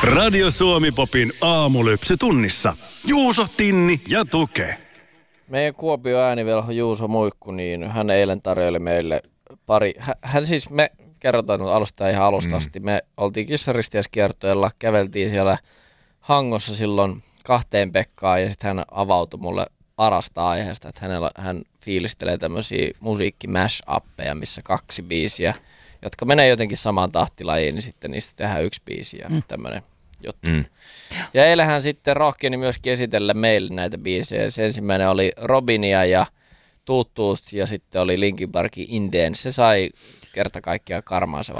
Radio Suomi Popin aamulypsy tunnissa. Juuso, Tinni ja Tuke. Meidän Kuopio äänivelho Juuso Muikku, niin hän eilen tarjoili meille pari. Hän siis, me kerrotaan nyt alusta ihan alusta asti. Me oltiin kissaristiäiskiertueella, käveltiin siellä Hangossa silloin 2 Pekkaan ja sitten hän avautui mulle arasta aiheesta, että hän fiilistelee tämmöisiä musiikki-mash-appeja, missä 2 biisiä, jotka menee jotenkin samaan tahtilajiin, niin sitten niistä tehdään 1 biisi ja tämmöinen juttu. Ja eilen hän sitten rohkeni myöskin esitellä meille näitä biisejä. Se ensimmäinen oli Robinia ja Tuut ja sitten oli Linkin Parkin Indien. Se sai kerta kaikkiaan karmaansa